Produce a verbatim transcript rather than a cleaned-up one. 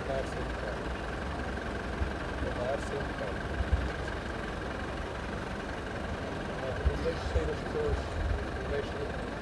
Amarrar sempre calmo. Amarrar sempre calmo. Não deixe sair as pessoas. Não deixe